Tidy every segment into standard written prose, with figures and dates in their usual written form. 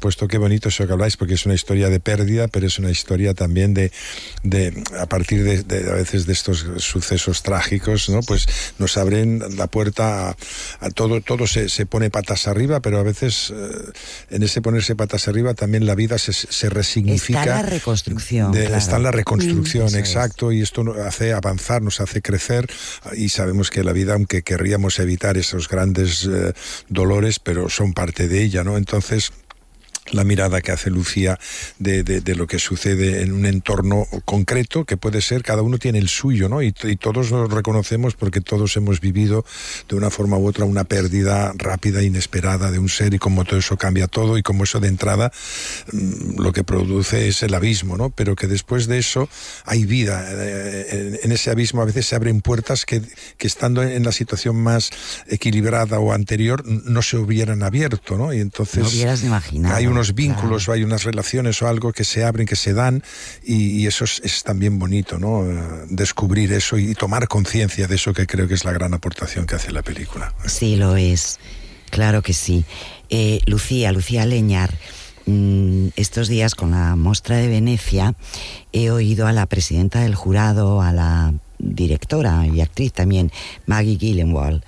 supuesto, qué bonito eso que habláis, porque es una historia de pérdida, pero es una historia también de a partir de a veces de estos sucesos trágicos, ¿no? Pues nos abren la puerta a todo se pone patas arriba, pero a veces en ese ponerse patas arriba también la vida se resignifica. Está la reconstrucción. Claro. Está la reconstrucción, exacto, y esto nos hace avanzar, nos hace crecer, y sabemos que la vida, aunque querríamos evitar esos grandes dolores, pero son parte de ella, ¿no? Entonces, la mirada que hace Lucía de lo que sucede en un entorno concreto, que puede ser, cada uno tiene el suyo, ¿no? Y todos nos reconocemos porque todos hemos vivido de una forma u otra una pérdida rápida, inesperada de un ser, y como todo eso cambia todo, y como eso de entrada lo que produce es el abismo, ¿no? Pero que después de eso hay vida. En ese abismo a veces se abren puertas que estando en la situación más equilibrada o anterior no se hubieran abierto, ¿no? Y entonces no hubieras imaginado. Hay unos vínculos, claro, o hay unas relaciones o algo que se abren, que se dan, y eso es también bonito, ¿no? Descubrir eso y tomar conciencia de eso, que creo que es la gran aportación que hace la película. Sí, lo es, claro que sí. Lucía Leñar, estos días con la Mostra de Venecia he oído a la presidenta del jurado, a la directora y actriz también, Maggie Gyllenhaal,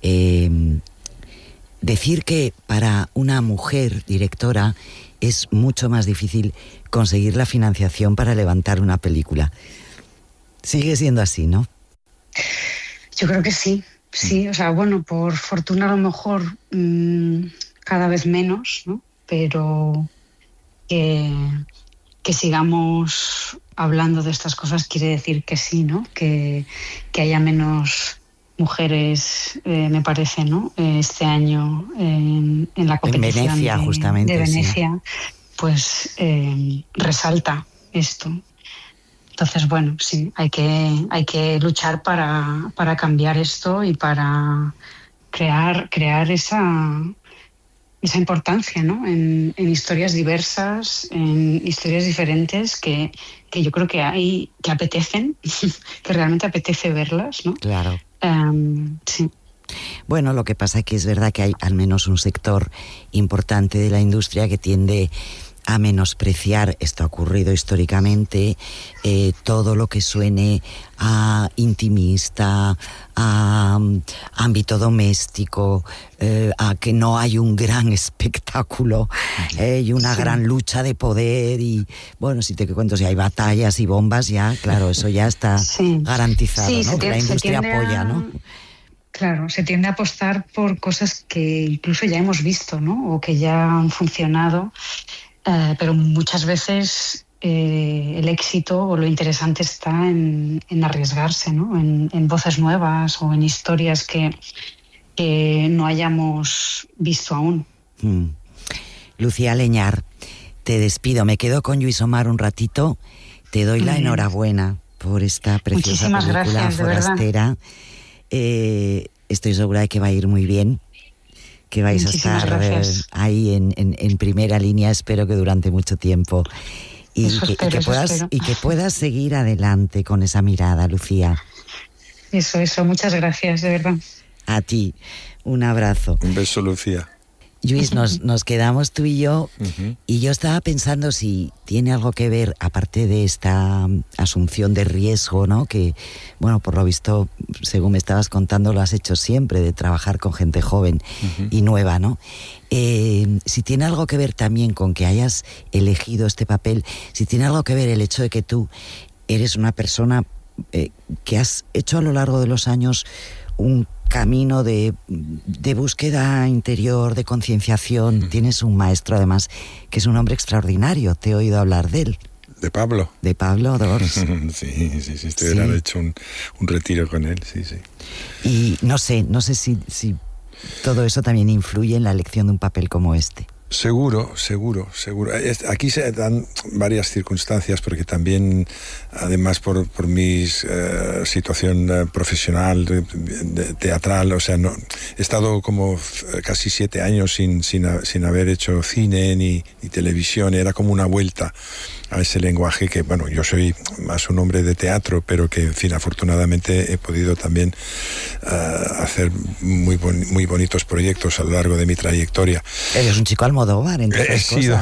decir que para una mujer directora es mucho más difícil conseguir la financiación para levantar una película. Sigue siendo así, ¿no? Yo creo que sí, o sea, bueno, por fortuna a lo mejor cada vez menos, ¿no? Pero que sigamos hablando de estas cosas quiere decir que sí, ¿no? Que haya menos mujeres, me parece, ¿no? Este año en la competición en Venecia, justamente, de Venecia, sí. Pues resalta esto. Entonces, bueno, sí, hay que luchar para cambiar esto y para crear esa importancia, ¿no? En historias diversas, en historias diferentes que yo creo que apetecen, que realmente apetece verlas, ¿no? Claro. Sí. Bueno, lo que pasa es que es verdad que hay al menos un sector importante de la industria que tiende a menospreciar, esto ha ocurrido históricamente, todo lo que suene a intimista, a ámbito doméstico, a que no hay un gran espectáculo y una gran lucha de poder, y bueno, si te cuento, si hay batallas y bombas, ya, claro, eso ya está garantizado, ¿no? Que la industria apoya, ¿no? Claro, se tiende a apostar por cosas que incluso ya hemos visto, ¿no? O que ya han funcionado. Pero muchas veces el éxito o lo interesante está en arriesgarse, ¿no? En voces nuevas o en historias que no hayamos visto aún. Lucía Leñar, te despido. Me quedo con Lluís Omar un ratito. Te doy la enhorabuena por esta preciosa película, gracias, Forastera. Estoy segura de que va a ir muy bien, que vais a estar ahí en primera línea, espero que durante mucho tiempo, y que puedas seguir adelante con esa mirada, Lucía. Eso, muchas gracias, de verdad. A ti, un abrazo. Un beso, Lucía. Luis, nos quedamos tú y yo, y yo estaba pensando si tiene algo que ver, aparte de esta asunción de riesgo, ¿no? Que, bueno, por lo visto, según me estabas contando, lo has hecho siempre, de trabajar con gente joven y nueva, ¿no? Si tiene algo que ver también con que hayas elegido este papel, si tiene algo que ver el hecho de que tú eres una persona que has hecho a lo largo de los años un camino de búsqueda interior, de concienciación. Tienes un maestro, además, que es un hombre extraordinario. Te he oído hablar de él. ¿De Pablo? De Pablo Dors. Sí, este verano he hecho un retiro con él, sí. Y no sé si todo eso también influye en la elección de un papel como este. Seguro. Aquí se dan varias circunstancias, porque también, además por mi situación profesional, teatral, o sea, he estado como casi 7 años sin haber hecho cine ni televisión. Era como una vuelta a ese lenguaje que, bueno, yo soy más un hombre de teatro, pero que, en fin, afortunadamente he podido también hacer muy bonitos proyectos a lo largo de mi trayectoria. Eres un chico Almodóvar, entre otras cosas.